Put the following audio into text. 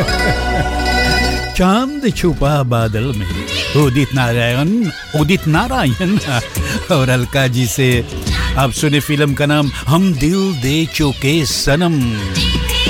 चांद छुपा बादल में, उदित नारायण और अलका जी से आप सुने फिल्म का नाम हम दिल दे चुके सनम।